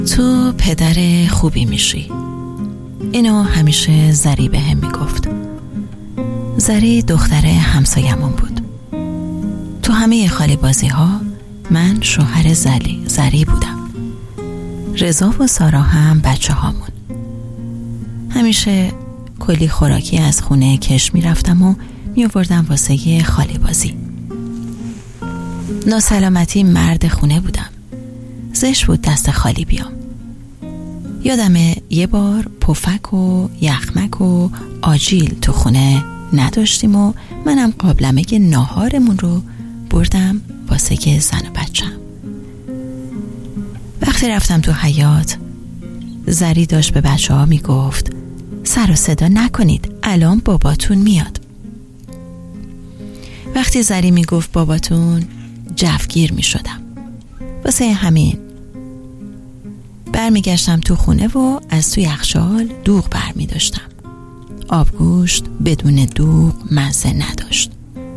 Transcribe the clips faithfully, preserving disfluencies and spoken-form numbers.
تو پدر خوبی میشی. اینو همیشه زری به هم میگفت. زری دختر همسایمون بود. تو همه خالی بازی ها من شوهر زری زری بودم. رضا و سارا هم بچه هامون. همیشه کلی خوراکی از خونه کش میرفتم و میوردم واسه خالی بازی. ناسلامتی مرد خونه بودم. زشت بود دست خالی بیام. یادمه یه بار پفک و یخمک و آجیل تو خونه نداشتیم و منم قابلمه ناهارمون رو بردم واسه زن و بچم. وقتی رفتم تو حیاط، زری داشت به بچه ها میگفت سر و صدا نکنید، الان باباتون میاد. وقتی زری میگفت باباتون، جوگیر میشدم. واسه همین برمیگشتم تو خونه و از تو یخچال دوغ برمی داشتم. آبگوشت بدون دوغ مزه نداشت.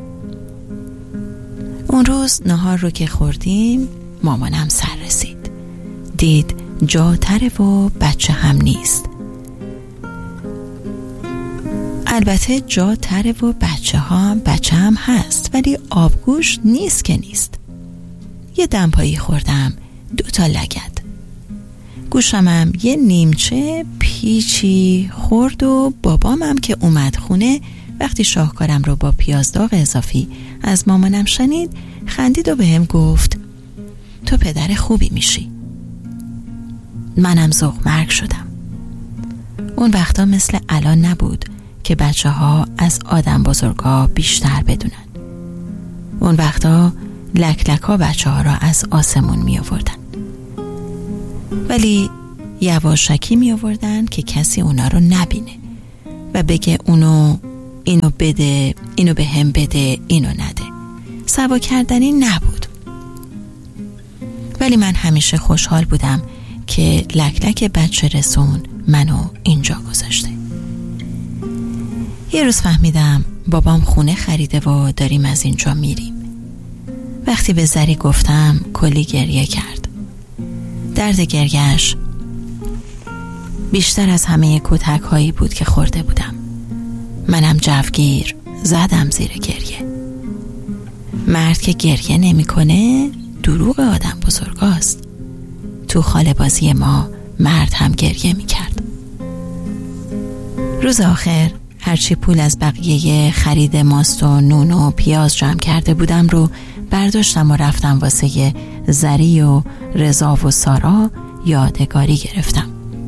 اون روز نهار رو که خوردیم مامانم سر رسید. دید جا تره و بچه هم نیست. البته جا تره و بچه هم بچه هم هست، ولی آبگوشت نیست که نیست. یه دمپایی خوردم، دو تا لگد. گوشمم یه نیمچه پیچی خورد و بابامم که اومد خونه وقتی شاهکارم رو با پیاز داغ اضافی از مامانم شنید خندید و بهم گفت تو پدر خوبی میشی. منم ذوق مرگ شدم. اون وقتا مثل الان نبود که بچه ها از آدم بزرگا بیشتر بدونن. اون وقتا لک لک ها بچه ها را از آسمون می آوردن، ولی یواشکی می آوردن که کسی اونا رو نبینه و بگه اونو اینو بده، اینو به هم بده، اینو نده. سوا کردنی نبود. ولی من همیشه خوشحال بودم که لک لک بچه رسون منو اینجا گذاشته. یه روز فهمیدم بابام خونه خریده و داریم از اینجا میریم. وقتی به زری گفتم کلی گریه کرد. درد گریهش بیشتر از همه کتک هایی بود که خورده بودم. منم جوگیر زدم زیر گریه. مرد که گریه نمی کنه دروغ آدم بزرگاست. تو خاله بازی ما مرد هم گریه می کرد. روز آخر هرچی پول از بقیه خرید ماست و نون و پیاز جمع کرده بودم رو برداشتم و رفتم واسه زری و رضا و سارا یادگاری گرفتم.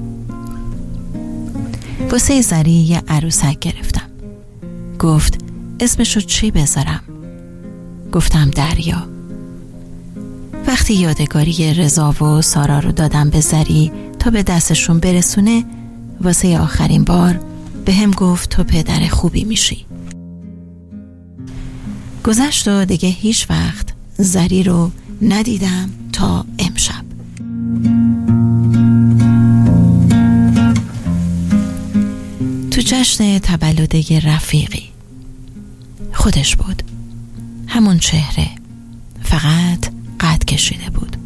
واسه زری یه عروسک گرفتم. گفت اسمشو چی بذارم؟ گفتم دریا. وقتی یادگاری رضا و سارا رو دادم به زری تا به دستشون برسونه، واسه آخرین بار به هم گفت تو پدر خوبی میشی. گذشت و دیگه هیچ وقت زری رو ندیدم تا امشب. تو جشن تولد رفیقی خودش بود، همون چهره، فقط قد کشیده بود.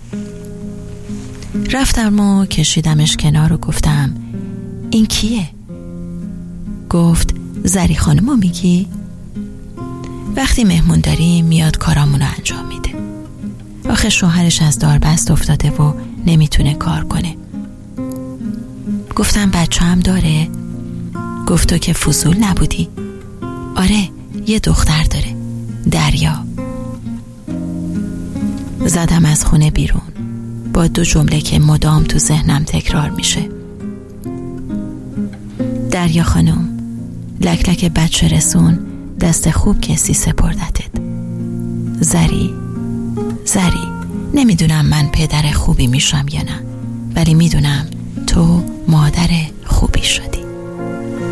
رفتم و کشیدمش کنار و گفتم این کیه؟ گفت زری خانمو میگی؟ وقتی مهمون داریم میاد کارامونو انجام میده. آخه شوهرش از داربست افتاده و نمیتونه کار کنه. گفتم بچه هم داره؟ گفت تو که فضول نبودی. آره یه دختر داره، دریا. زدم از خونه بیرون با دو جمله که مدام تو ذهنم تکرار میشه. دریا خانم، لک لک بچه رسون دست خوب کسی سپردتت. زری زری نمیدونم من پدر خوبی میشم یا نه، ولی میدونم تو مادر خوبی شدی.